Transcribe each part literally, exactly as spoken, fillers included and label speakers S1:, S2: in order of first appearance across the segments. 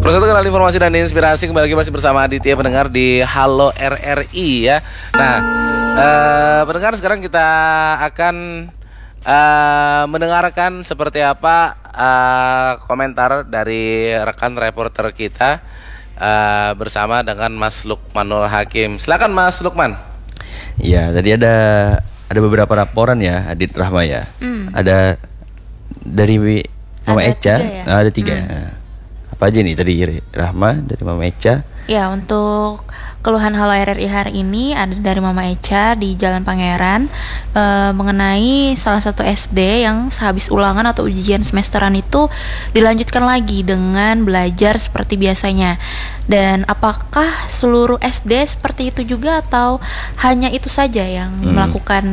S1: Satu kenal informasi dan inspirasi, kembali lagi masih bersama Aditya pendengar di Halo R R I ya. Nah, eh, pendengar, sekarang kita akan eh, mendengarkan seperti apa eh, komentar dari rekan reporter kita eh, bersama dengan Mas Lukmanul Hakim. Silakan Mas Lukman.
S2: Ya, tadi ada ada beberapa laporan ya, Adit Rahma ya. Mm. Ada dari Mama ada Eca, tiga ya? Nah, ada tiga. Mm. Apa aja nih tadi Rahma dari Mama Eca?
S3: Ya, untuk keluhan Halo R R I hari ini ada dari Mama Eca di Jalan Pangeran e, mengenai salah satu S D yang sehabis ulangan atau ujian semesteran itu dilanjutkan lagi dengan belajar seperti biasanya. Dan apakah seluruh S D seperti itu juga atau hanya itu saja yang hmm. melakukan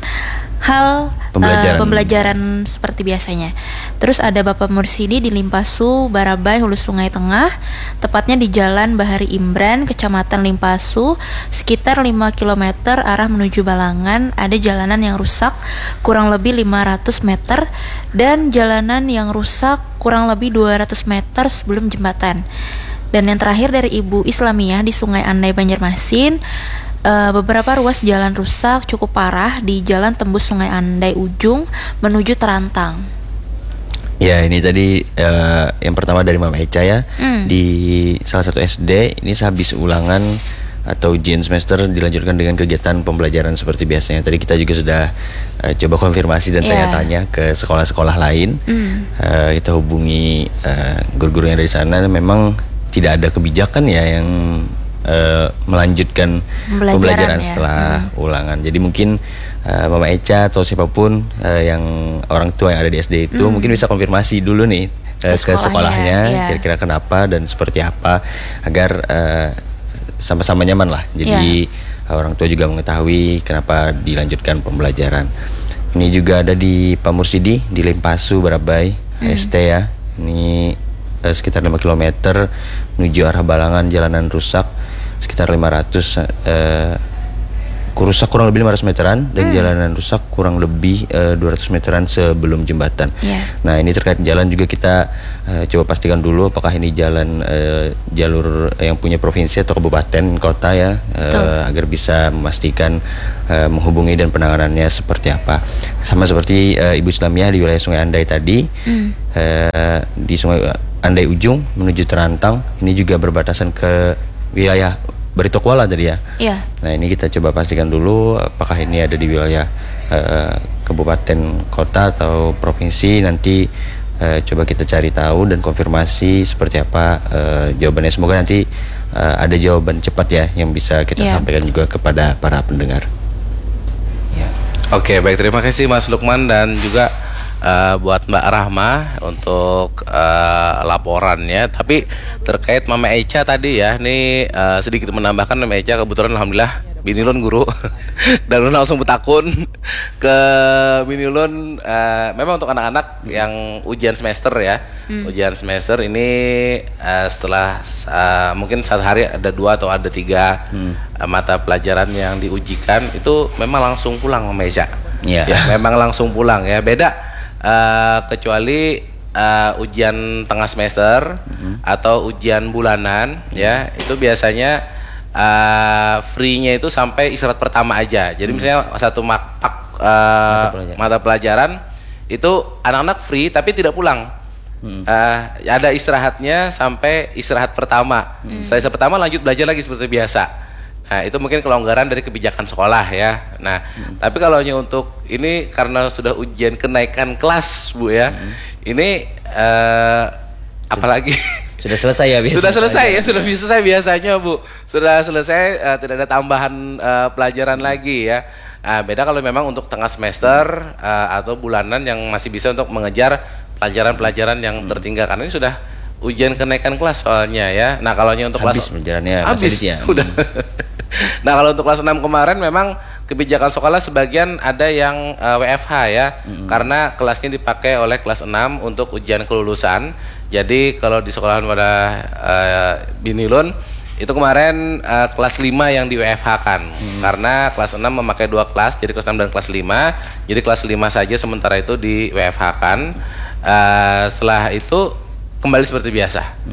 S3: hal pembelajaran. Uh, pembelajaran seperti biasanya. Terus ada Bapak Mursidi di Limpasu, Barabai, Hulu Sungai Tengah, tepatnya di Jalan Bahari Imran, Kecamatan Limpasu, sekitar lima kilometer arah menuju Balangan. Ada jalanan yang rusak kurang lebih lima ratus meter dan jalanan yang rusak kurang lebih dua ratus meter sebelum jembatan. Dan yang terakhir dari Ibu Islamiyah di Sungai Andai, Banjarmasin, Uh, beberapa ruas jalan rusak cukup parah di jalan tembus Sungai Andai ujung menuju Terantang.
S2: Ya, ini tadi uh, yang pertama dari Mama Eca ya, mm. di salah satu S D. Ini sehabis ulangan atau ujian semester dilanjutkan dengan kegiatan pembelajaran seperti biasanya. Tadi kita juga sudah uh, coba konfirmasi dan yeah. tanya-tanya ke sekolah-sekolah lain. mm. uh, Kita hubungi uh, guru-guru yang dari sana. Memang tidak ada kebijakan ya yang Uh, melanjutkan pembelajaran, pembelajaran ya. setelah hmm. ulangan. Jadi mungkin uh, Mama Eca atau siapapun uh, yang orang tua yang ada di S D itu hmm. mungkin bisa konfirmasi dulu nih uh, ke, ke sekolahnya ya. Kira-kira kenapa dan seperti apa agar uh, sama-sama nyaman lah. Jadi ya. uh, orang tua juga mengetahui kenapa dilanjutkan pembelajaran. Ini juga ada di Pak Mursidi di Limpasu, Barabai, hmm. S T ya. Ini uh, sekitar lima kilometer menuju arah Balangan, jalanan rusak sekitar lima ratus uh, rusak kurang lebih lima ratus meteran dan mm. jalanan rusak kurang lebih uh, dua ratus meteran sebelum jembatan. Yeah. Nah, ini terkait jalan juga kita uh, coba pastikan dulu apakah ini jalan uh, jalur yang punya provinsi atau kabupaten kota ya, uh, agar bisa memastikan uh, menghubungi dan penanganannya seperti apa. Sama seperti uh, Ibu Islamiyah di wilayah Sungai Andai tadi, mm. uh, di Sungai Andai ujung menuju Terantang, ini juga berbatasan ke wilayah Barito Kuala tadi ya. Iya. Nah, ini kita coba pastikan dulu apakah ini ada di wilayah uh, kabupaten kota atau provinsi. Nanti uh, coba kita cari tahu dan konfirmasi seperti apa uh, jawabannya. Semoga nanti uh, ada jawaban cepat ya yang bisa kita yeah. sampaikan juga kepada para pendengar.
S1: Ya. Oke, baik, terima kasih Mas Lukman dan juga Uh, buat Mbak Rahma untuk uh, laporannya. Tapi terkait Mama Eca tadi ya, ini uh, sedikit menambahkan. Mama Eca kebetulan alhamdulillah binilun guru dan langsung betakun ke binilun. Uh, memang untuk anak-anak yang ujian semester ya, hmm. ujian semester ini uh, setelah uh, mungkin satu hari ada dua atau ada tiga hmm. uh, mata pelajaran yang diujikan, itu memang langsung pulang Mama Eca. Yeah. Ya, memang langsung pulang ya. Beda Uh, kecuali uh, ujian tengah semester mm-hmm. atau ujian bulanan mm-hmm. ya, itu biasanya uh, free-nya itu sampai istirahat pertama aja. Jadi mm-hmm. misalnya satu makpak uh, mata, pelajaran. mata pelajaran itu anak-anak free tapi tidak pulang. Mm-hmm. uh, ada istirahatnya sampai istirahat pertama. Mm-hmm. Setelah istirahat pertama lanjut belajar lagi seperti biasa. Nah, itu mungkin kelonggaran dari kebijakan sekolah ya. Nah, hmm. tapi kalau hanya untuk ini karena sudah ujian kenaikan kelas Bu ya, hmm. ini uh, apalagi
S2: sudah selesai ya biasanya.
S1: Sudah selesai ya, sudah selesai biasanya Bu. Sudah selesai, uh, tidak ada tambahan uh, pelajaran lagi ya. Nah, beda kalau memang untuk tengah semester uh, atau bulanan yang masih bisa untuk mengejar pelajaran-pelajaran yang hmm. tertinggal, karena ini sudah ujian kenaikan kelas soalnya ya. Nah, kalau hanya untuk
S2: habis
S1: kelas pelajarannya habis ya. Udah. Nah, kalau untuk kelas enam kemarin memang kebijakan sekolah sebagian ada yang uh, W F H ya, mm-hmm. karena kelasnya dipakai oleh kelas enam untuk ujian kelulusan. Jadi kalau di sekolahan pada uh, Binilun itu kemarin uh, kelas lima yang di W F H kan, hmm. karena kelas enam memakai dua kelas, jadi kelas enam dan kelas lima. Jadi kelas lima saja sementara itu di W F H kan. Uh, setelah itu kembali seperti biasa. Hmm.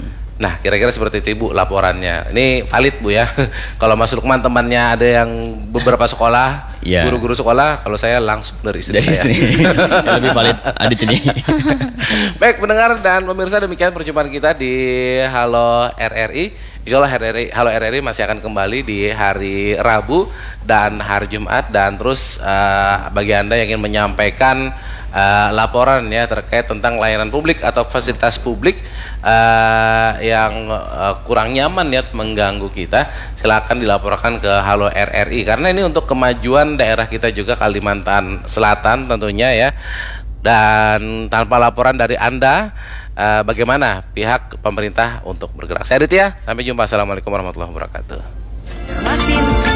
S1: Nah, kira-kira seperti itu Ibu laporannya. Ini valid Bu ya. Kalau Mas Lukman temannya ada yang beberapa sekolah,
S2: Ya.
S1: guru-guru sekolah, kalau saya langsung dari istri
S2: Dari
S1: saya.
S2: istri. Lebih valid Adit ini.
S1: Baik pendengar dan pemirsa, demikian perjumpaan kita di Halo R R I. Insya Allah R R I, Halo R R I masih akan kembali di hari Rabu dan hari Jumat. Dan terus uh, bagi Anda yang ingin menyampaikan uh, laporan ya terkait tentang layanan publik atau fasilitas publik uh, yang uh, kurang nyaman ya mengganggu kita, silakan dilaporkan ke Halo R R I, karena ini untuk kemajuan daerah kita juga, Kalimantan Selatan tentunya ya. Dan tanpa laporan dari Anda, uh, bagaimana pihak pemerintah untuk bergerak? Saya Aditya, sampai jumpa. Assalamualaikum warahmatullahi wabarakatuh.
S4: Masin